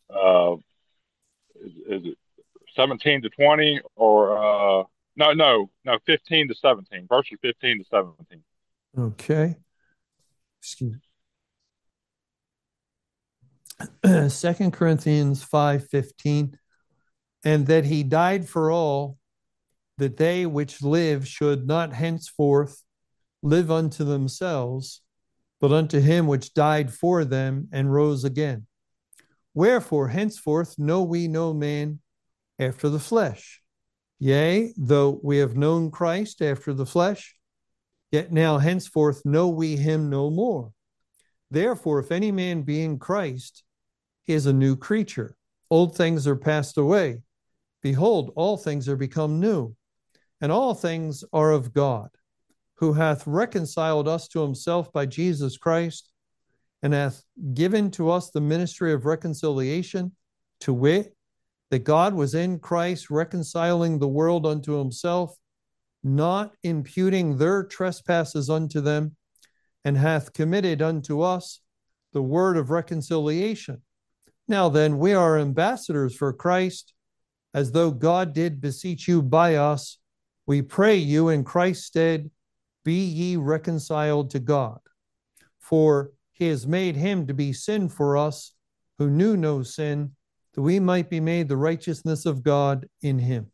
Uh, is it 17 to 20 or no 15 to 17 verses 15 to 17. Okay. Excuse me. 2 Corinthians 5:15. And that he died for all, that they which live should not henceforth live unto themselves, but unto him which died for them and rose again. Wherefore, henceforth know we no man after the flesh. Yea, though we have known Christ after the flesh, yet now henceforth know we him no more. Therefore, if any man be in Christ, he is a new creature. Old things are passed away. Behold, all things are become new, and all things are of God, who hath reconciled us to himself by Jesus Christ, and hath given to us the ministry of reconciliation, to wit, that God was in Christ reconciling the world unto himself, not imputing their trespasses unto them, and hath committed unto us the word of reconciliation. Now then, we are ambassadors for Christ, as though God did beseech you by us. We pray you in Christ's stead, be ye reconciled to God. For he has made him to be sin for us, who knew no sin, that we might be made the righteousness of God in him.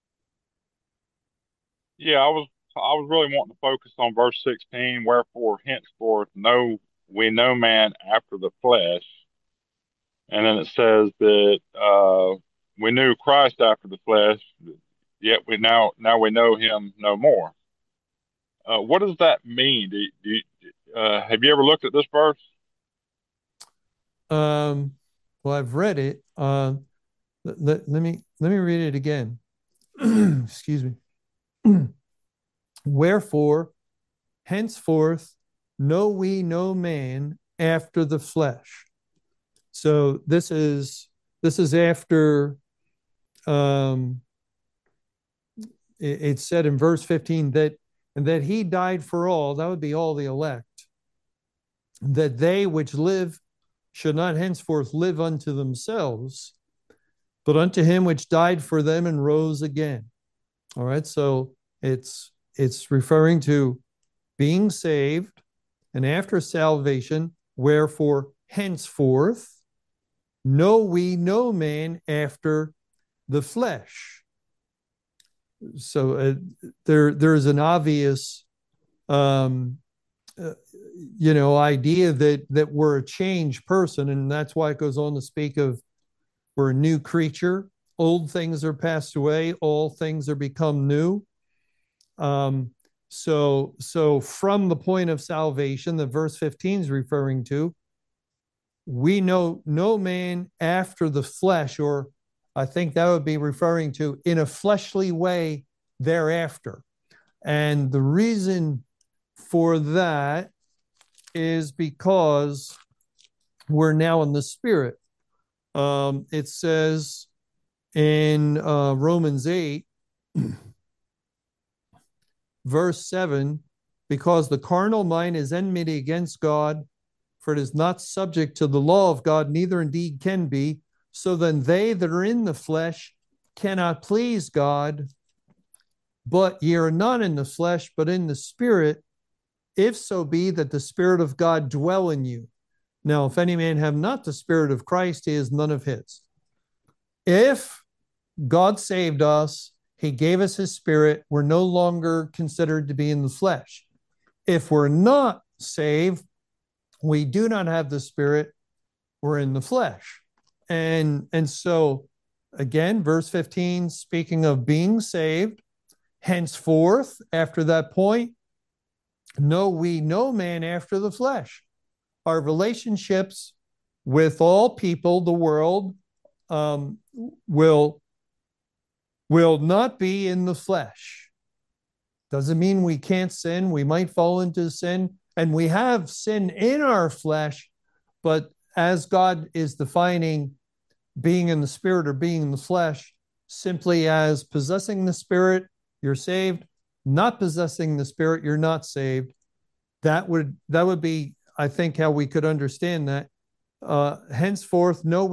Yeah, I was really wanting to focus on verse 16. Wherefore henceforth know we no man after the flesh, and then it says that we knew Christ after the flesh, yet we now we know him no more. What does that mean? Have you ever looked at this verse? Um, well, I've read it. Let me read it again. Excuse me. Wherefore, henceforth, know we no man after the flesh. So this is after um, it said in verse 15 that and that he died for all, that would be all the elect, that they which live should not henceforth live unto themselves, but unto him which died for them and rose again. All right, so it's referring to being saved, and after salvation, wherefore henceforth know we no man after the flesh. So there's an obvious um, uh, idea that we're a changed person, and that's why it goes on to speak of we're a new creature. Old things are passed away; all things are become new. Um, so from the point of salvation that verse 15 is referring to, we know no man after the flesh, or I think that would be referring to in a fleshly way thereafter. And the reason for that is because we're now in the spirit. It says in Romans 8, verse 7, because the carnal mind is enmity against God, for it is not subject to the law of God, neither indeed can be. So then they that are in the flesh cannot please God. But ye are not in the flesh, but in the spirit, if so be that the spirit of God dwell in you. Now, if any man have not the spirit of Christ, he is none of his. If God saved us, he gave us his spirit, we're no longer considered to be in the flesh. If we're not saved, we do not have the spirit, we're in the flesh. And so again, verse 15, speaking of being saved, henceforth, after that point, know we no man after the flesh. Our relationships with all people, the world, um, will will not be in the flesh. Doesn't mean we can't sin. We might fall into sin, and we have sin in our flesh, but as God is defining being in the spirit or being in the flesh, simply as possessing the spirit, you're saved. Not possessing the spirit, you're not saved. That would be, I think, how we could understand that. Henceforth, no